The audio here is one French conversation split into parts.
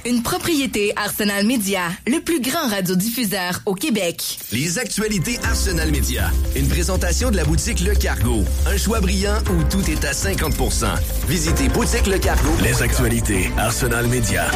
une propriété Arsenal Média, le plus grand radiodiffuseur au Québec. Les actualités Arsenal Média. Une présentation de la boutique Le Cargo. Un choix brillant où tout est à 50%. Visitez boutique Le Cargo. Les actualités Arsenal Média.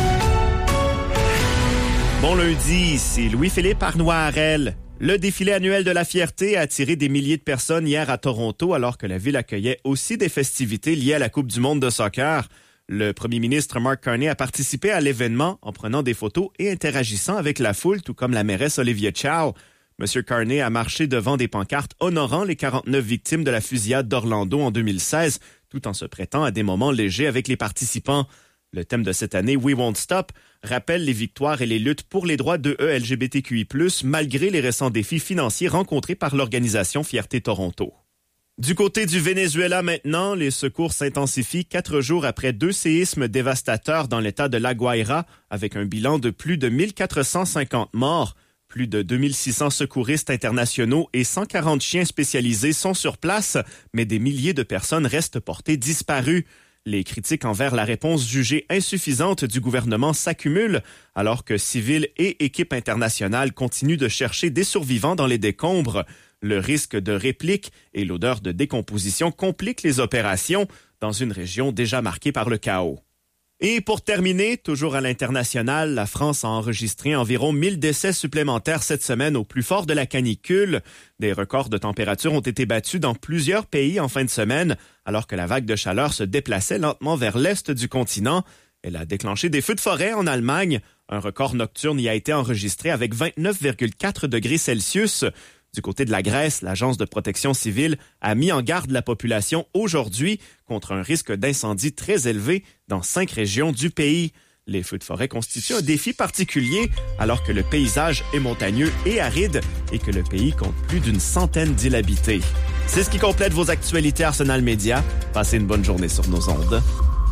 Bon lundi, ici Louis-Philippe Arnois-Harel. Le défilé annuel de la fierté a attiré des milliers de personnes hier à Toronto alors que la ville accueillait aussi des festivités liées à la Coupe du monde de soccer. Le premier ministre Mark Carney a participé à l'événement en prenant des photos et interagissant avec la foule, tout comme la mairesse Olivia Chow. M. Carney a marché devant des pancartes honorant les 49 victimes de la fusillade d'Orlando en 2016, tout en se prêtant à des moments légers avec les participants. Le thème de cette année, We Won't Stop, rappelle les victoires et les luttes pour les droits de LGBTQI+, malgré les récents défis financiers rencontrés par l'organisation Fierté Toronto. Du côté du Venezuela maintenant, les secours s'intensifient 4 jours après 2 séismes dévastateurs dans l'état de La Guaira, avec un bilan de plus de 1450 morts. Plus de 2600 secouristes internationaux et 140 chiens spécialisés sont sur place, mais des milliers de personnes restent portées disparues. Les critiques envers la réponse jugée insuffisante du gouvernement s'accumulent, alors que civils et équipes internationales continuent de chercher des survivants dans les décombres. Le risque de réplique et l'odeur de décomposition compliquent les opérations dans une région déjà marquée par le chaos. Et pour terminer, toujours à l'international, la France a enregistré environ 1000 décès supplémentaires cette semaine au plus fort de la canicule. Des records de température ont été battus dans plusieurs pays en fin de semaine, alors que la vague de chaleur se déplaçait lentement vers l'est du continent. Elle a déclenché des feux de forêt en Allemagne. Un record nocturne y a été enregistré avec 29,4 degrés Celsius. Du côté de la Grèce, l'Agence de protection civile a mis en garde la population aujourd'hui contre un risque d'incendie très élevé dans 5 régions du pays. Les feux de forêt constituent un défi particulier alors que le paysage est montagneux et aride et que le pays compte plus d'une centaine d'îles habitées. C'est ce qui complète vos actualités Arsenal Média. Passez une bonne journée sur nos ondes.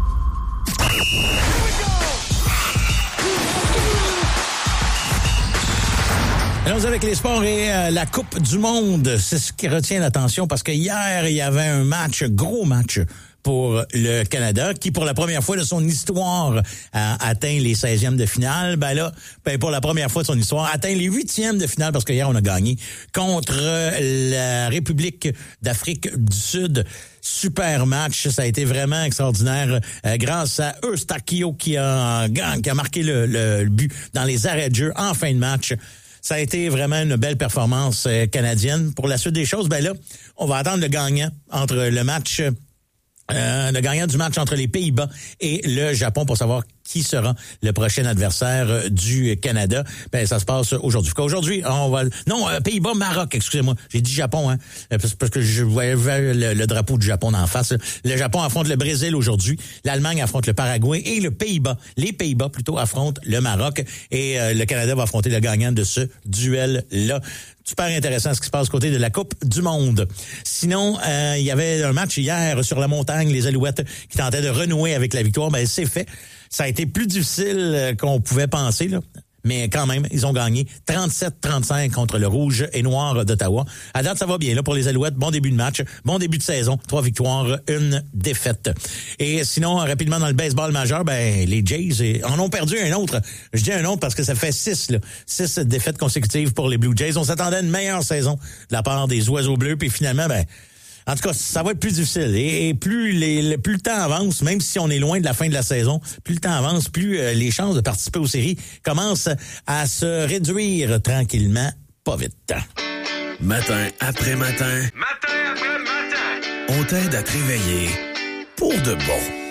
Allons avec les sports et la Coupe du monde. C'est ce qui retient l'attention parce que hier, il y avait un gros match pour le Canada qui, pour la première fois de son histoire, a atteint les 16e de finale. Pour la première fois de son histoire, atteint les 8e de finale parce qu'hier, on a gagné contre la République d'Afrique du Sud. Super match, ça a été vraiment extraordinaire grâce à Eustáquio qui a marqué le but dans les arrêts de jeu en fin de match. Ça a été vraiment une belle performance canadienne. Pour la suite des choses, on va attendre le gagnant entre le gagnant du match entre les Pays-Bas et le Japon pour savoir qui sera le prochain adversaire du Canada. Ça se passe aujourd'hui. Aujourd'hui, on va... Non, Pays-Bas, Maroc, excusez-moi. J'ai dit Japon, parce que je voyais le drapeau du Japon en face. Le Japon affronte le Brésil aujourd'hui. L'Allemagne affronte le Paraguay et les Pays-Bas plutôt affrontent le Maroc. Et le Canada va affronter le gagnant de ce duel-là. Super intéressant ce qui se passe côté de la Coupe du monde. Sinon, il y avait un match hier sur la montagne, les Alouettes qui tentaient de renouer avec la victoire. C'est fait. Ça a été plus difficile qu'on pouvait penser, là. Mais quand même, ils ont gagné 37-35 contre le Rouge et Noir d'Ottawa. À date, ça va bien là pour les Alouettes. Bon début de match, bon début de saison. 3 victoires, 1 défaite. Et sinon, rapidement dans le baseball majeur, les Jays en ont perdu un autre. Je dis un autre parce que ça fait 6 défaites consécutives pour les Blue Jays. On s'attendait à une meilleure saison de la part des Oiseaux Bleus. Puis finalement, en tout cas, ça va être plus difficile. Et plus le temps avance, même si on est loin de la fin de la saison, plus le temps avance, plus les chances de participer aux séries commencent à se réduire tranquillement, pas vite. Matin après matin. Matin après matin. On t'aide à te réveiller pour de bon.